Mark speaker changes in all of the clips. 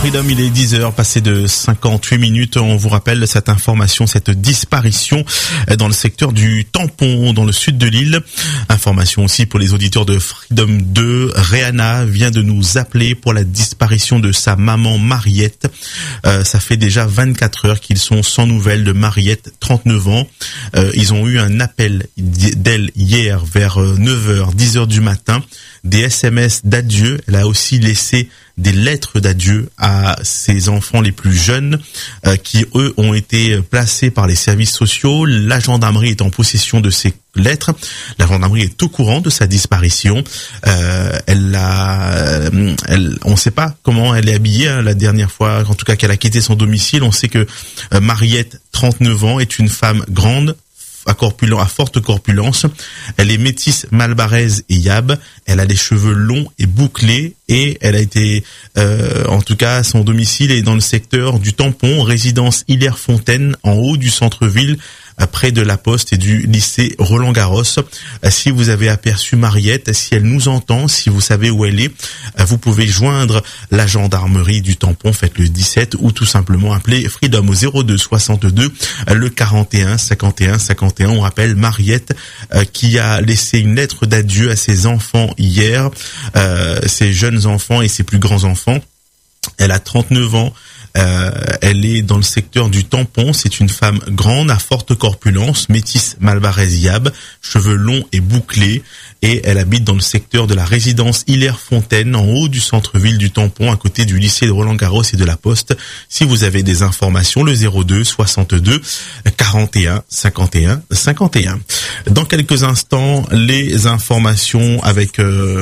Speaker 1: Freedom, il est 10h, passé de 58 minutes. On vous rappelle cette information, cette disparition dans le secteur du Tampon, dans le sud de l'île. Information aussi pour les auditeurs de Freedom 2. Rihanna vient de nous appeler pour la disparition de sa maman Mariette. Ça fait déjà 24 heures qu'ils sont sans nouvelles de Mariette, 39 ans. Ils ont eu un appel d'elle hier vers 9h, 10h du matin. Des SMS d'adieu. Elle a aussi laissé des lettres d'adieu à ses enfants les plus jeunes qui, eux, ont été placés par les services sociaux. La gendarmerie est en possession de ces lettres. La gendarmerie est au courant de sa disparition. On ne sait pas comment elle est habillée. La dernière fois, en tout cas, qu'elle a quitté son domicile, on sait que Mariette, 39 ans, est une femme grande, à forte corpulence. Elle est métisse malbaraise et yab. Elle a les cheveux longs et bouclés et elle a été, en tout cas, son domicile est dans le secteur du Tampon, résidence Hilaire-Fontaine, en haut du centre-ville, près de la Poste et du lycée Roland-Garros. Si vous avez aperçu Mariette, si elle nous entend, si vous savez où elle est, vous pouvez joindre la gendarmerie du Tampon, faites le 17 ou tout simplement appeler Freedom au 02 62 le 41 51 51. On rappelle Mariette qui a laissé une lettre d'adieu à ses enfants hier, ses jeunes enfants et ses plus grands enfants. Elle a 39 ans. Elle est dans le secteur du Tampon. C'est une femme grande, à forte corpulence, métisse malbaraise yab, cheveux longs et bouclés. Et elle habite dans le secteur de la résidence Hilaire-Fontaine, en haut du centre-ville du Tampon, à côté du lycée de Roland-Garros et de la Poste. Si vous avez des informations, le 02 62 41 51 51. Dans quelques instants, les informations avec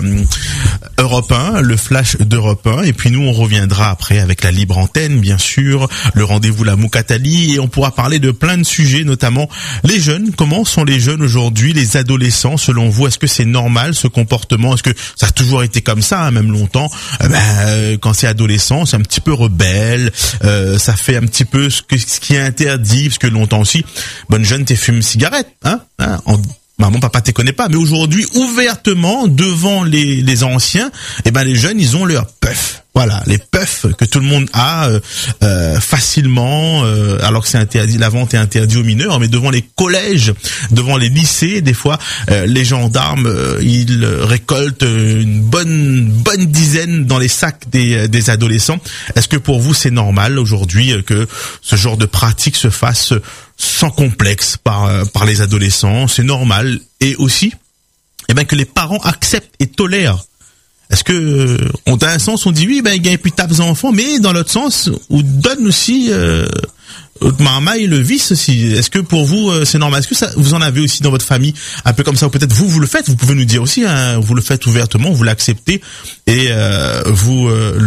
Speaker 1: Europe 1, le flash d'Europe 1. Et puis nous, on reviendra après avec la libre antenne, bien sûr, le rendez-vous la Moukatali. Et on pourra parler de plein de sujets, notamment les jeunes. Comment sont les jeunes aujourd'hui, les adolescents, selon vous? Est-ce que c'est normal ce comportement? Est-ce que ça a toujours été comme ça, même longtemps? Quand c'est adolescent, c'est un petit peu rebelle, ça fait un petit peu ce qui est interdit, parce que longtemps aussi, bonne jeune, t'es fume cigarette, maman, papa te connaît pas, mais aujourd'hui, ouvertement, devant les anciens, les jeunes, ils ont leur puff. Voilà, les puffs que tout le monde a facilement, alors que c'est interdit, la vente est interdite aux mineurs, mais devant les collèges, devant les lycées, des fois, les gendarmes, ils récoltent une bonne dizaine dans les sacs des adolescents. Est-ce que pour vous, c'est normal aujourd'hui que ce genre de pratique se fasse sans complexe par les adolescents? C'est normal. Et aussi, que les parents acceptent et tolèrent. Est-ce que, dans un sens, on dit oui, il puis tape les enfants, mais dans l'autre sens, on donne aussi, marmaille le vice aussi. Est-ce que pour vous, c'est normal? Est-ce que ça, vous en avez aussi dans votre famille, un peu comme ça, ou peut-être vous le faites? Vous pouvez nous dire aussi, vous le faites ouvertement, vous l'acceptez, et, vous,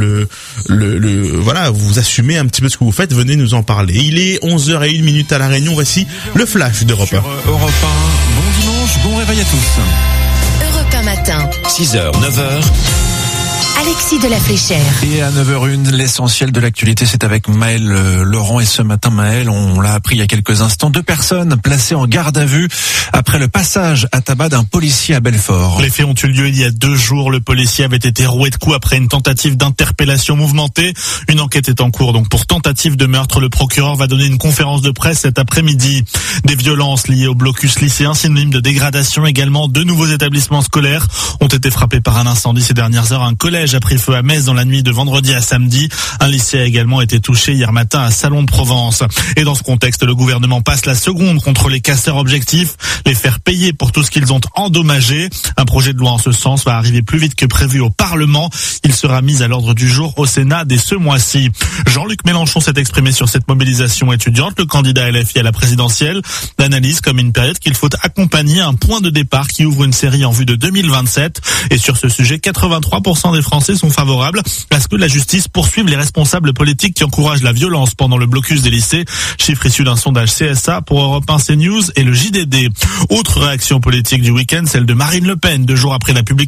Speaker 1: voilà, vous assumez un petit peu ce que vous faites, venez nous en parler. Il est 11h01 à La Réunion, voici le flash d'Europe 1.
Speaker 2: Europe 1, bon dimanche, bon réveil à tous.
Speaker 3: Europe 1 matin.
Speaker 4: 6h, 9h.
Speaker 3: Alexis de la Fléchère.
Speaker 2: Et à 9h01, l'essentiel de l'actualité, c'est avec Maël Laurent. Et ce matin, Maël, on l'a appris il y a quelques instants, 2 personnes placées en garde à vue après le passage à tabac d'un policier à Belfort.
Speaker 5: Les faits ont eu lieu il y a 2 jours. Le policier avait été roué de coups après une tentative d'interpellation mouvementée. Une enquête est en cours donc pour tentative de meurtre. Le procureur va donner une conférence de presse cet après-midi. Des violences liées au blocus lycéen, synonyme de dégradation également. 2 nouveaux établissements scolaires ont été frappés par un incendie ces dernières heures. Un collège a pris feu à Metz dans la nuit de vendredi à samedi. Un lycée a également été touché hier matin à Salon-de-Provence. Et dans ce contexte, le gouvernement passe la seconde contre les casseurs. Objectif, les faire payer pour tout ce qu'ils ont endommagé. Un projet de loi en ce sens va arriver plus vite que prévu au Parlement. Il sera mis à l'ordre du jour au Sénat dès ce mois-ci. Jean-Luc Mélenchon s'est exprimé sur cette mobilisation étudiante. Le candidat LFI à la présidentielle l'analyse comme une période qu'il faut accompagner, un point de départ qui ouvre une série en vue de 2027. Et sur ce sujet, 83% des Français sont favorables à ce que la justice poursuive les responsables politiques qui encouragent la violence pendant le blocus des lycées. Chiffre issu d'un sondage CSA pour Europe 1, CNews et le JDD. Autre réaction politique du week-end, celle de Marine Le Pen, 2 jours après la publication